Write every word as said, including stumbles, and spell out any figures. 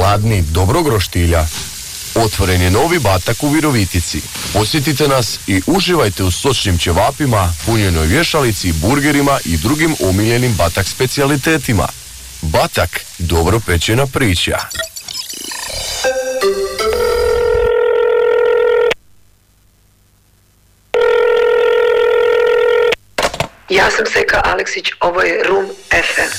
gladni dobrog roštilja? Otvoren je novi Batak u Virovitici. Posjetite nas i uživajte u sočnim ćevapima, punjenoj vješalici, burgerima i drugim omiljenim Batak specijalitetima. Batak, dobro pečena priča. Ja sam Seka Aleksić, ovo je Room ef em.